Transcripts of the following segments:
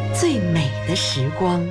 最美的时光。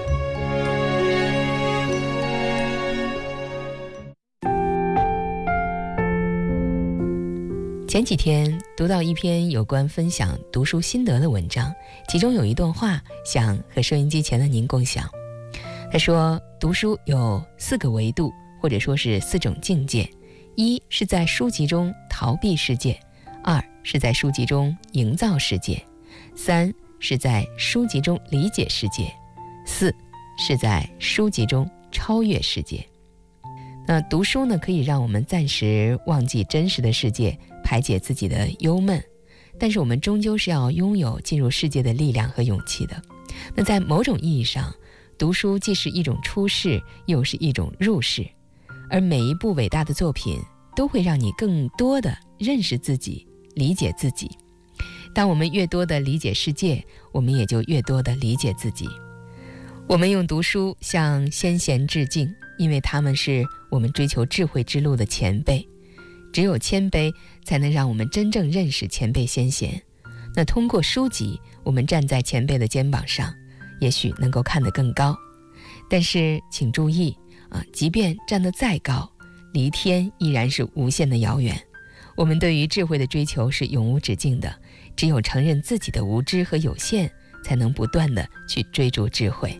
前几天读到一篇有关分享读书心得的文章，其中有一段话想和收音机前的您共享。他说，读书有4个维度，或者说是4种境界。1是在书籍中逃避世界，2是在书籍中营造世界，3是在书籍中理解世界，4是在书籍中超越世界。那读书呢，可以让我们暂时忘记真实的世界，排解自己的忧闷，但是我们终究是要拥有进入世界的力量和勇气的。那在某种意义上，读书既是一种出世，又是一种入世，而每一部伟大的作品都会让你更多的认识自己，理解自己。当我们越多的理解世界，我们也就越多的理解自己。我们用读书向先贤致敬，因为他们是我们追求智慧之路的前辈。只有谦卑，才能让我们真正认识前辈先贤。那通过书籍，我们站在前辈的肩膀上，也许能够看得更高。但是请注意即便站得再高，离天依然是无限的遥远。我们对于智慧的追求是永无止境的，只有承认自己的无知和有限，才能不断地去追逐智慧。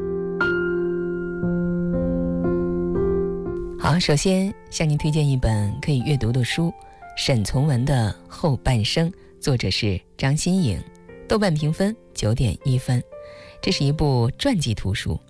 好，首先向您推荐一本可以阅读的书，沈从文的《后半生》，作者是张新颖，豆瓣评分9.1分。这是一部传记图书，